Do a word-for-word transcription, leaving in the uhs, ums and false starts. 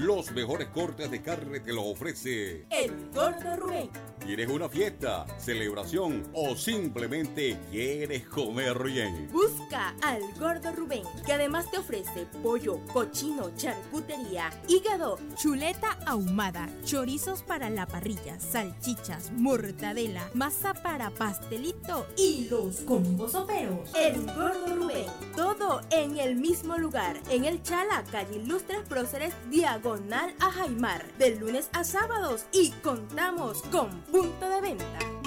Los mejores cortes de carne te lo ofrece El Gordo Rubén. ¿Quieres una fiesta, celebración o simplemente quieres comer bien? Busca al Gordo Rubén, que además te ofrece pollo, cochino, charcutería, hígado, chuleta ahumada, chorizos para la parrilla, salchichas, mortadela, masa para pastelito y los combos soperos. El Gordo Rubén. Todo en el mismo lugar, en el Chala, calle Ilustres Próceres, diagonal a Jaimar, de lunes a sábados, y contamos con punto de venta.